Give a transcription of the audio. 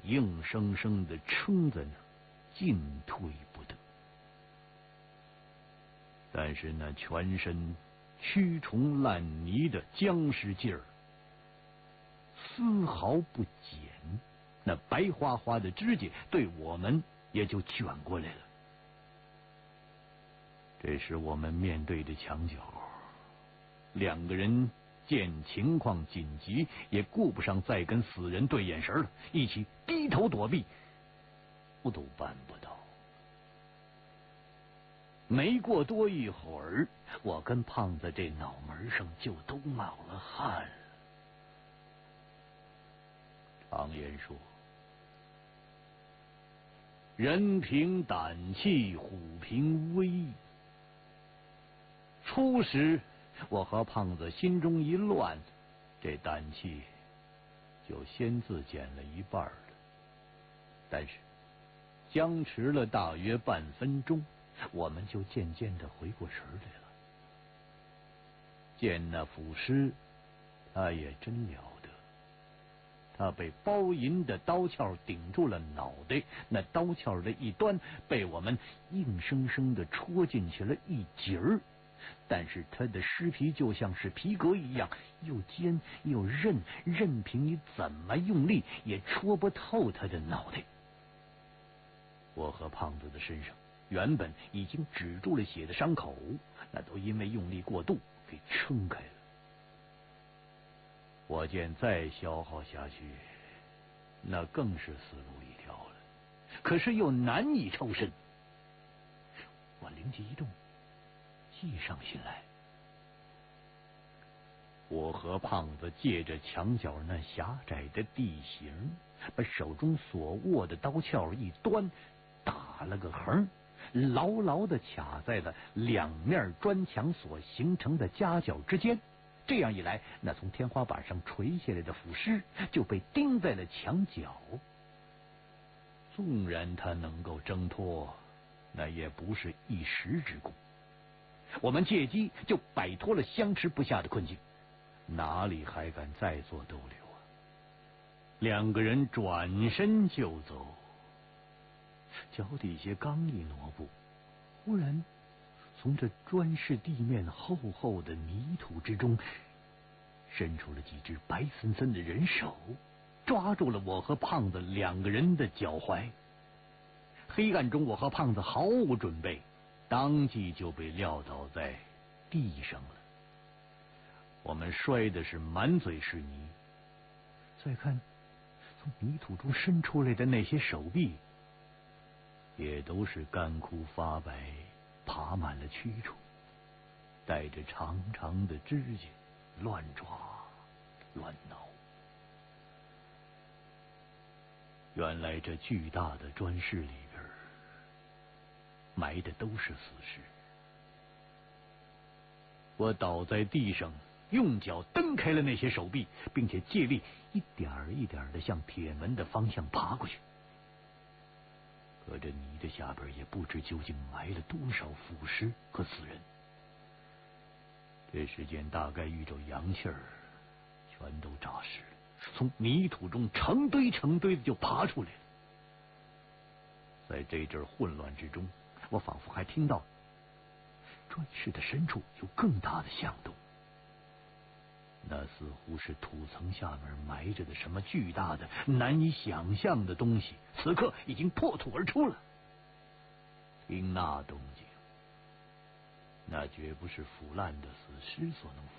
硬生生的撑在那儿，进退不得。但是那全身蛆虫烂泥的僵尸劲儿丝毫不减，那白花花的指甲对我们也就卷过来了。这时我们面对着墙角，两个人见情况紧急，也顾不上再跟死人对眼神了，一起低头躲避，我都办不到。没过多一会儿，我跟胖子这脑门上就都冒了汗了。常言说，人凭胆气，虎凭威。初时我和胖子心中一乱，这胆气就先自减了一半了。但是僵持了大约半分钟，我们就渐渐的回过神来了。见那腐尸，他也真了得，他被包银的刀鞘顶住了脑袋，那刀鞘的一端被我们硬生生的戳进去了一截儿，但是他的尸皮就像是皮革一样，又尖又韧，任凭你怎么用力也戳不透他的脑袋。我和胖子的身上原本已经止住了血的伤口，那都因为用力过度给撑开了。我见再消耗下去，那更是死路一条了，可是又难以抽身。我灵机一动，计上心来。我和胖子借着墙角那狭窄的地形，把手中所握的刀鞘一端，打了个横，牢牢地卡在了两面砖墙所形成的夹角之间。这样一来，那从天花板上垂下来的腐尸就被钉在了墙角。纵然他能够挣脱，那也不是一时之功。我们借机就摆脱了相持不下的困境，哪里还敢再做逗留啊？两个人转身就走，脚底下刚一挪步，忽然从这砖室地面厚厚的泥土之中伸出了几只白森森的人手，抓住了我和胖子两个人的脚踝。黑暗中，我和胖子毫无准备，当即就被撂倒在地上了。我们摔的是满嘴是泥，再看从泥土中伸出来的那些手臂，也都是干枯发白，爬满了蛆虫，带着长长的指甲，乱抓乱挠。原来这巨大的砖室里边埋的都是死尸。我倒在地上，用脚蹬开了那些手臂，并且借力一点一点的向铁门的方向爬过去。可这泥的下边也不知究竟埋了多少腐尸和死人。这时间大概遇着阳气儿，全都扎实了，从泥土中成堆成堆的就爬出来了。在这阵混乱之中，我仿佛还听到砖室的深处有更大的响动，那似乎是土层下面埋着的什么巨大的难以想象的东西，此刻已经破土而出了。听那动静，那绝不是腐烂的死尸所能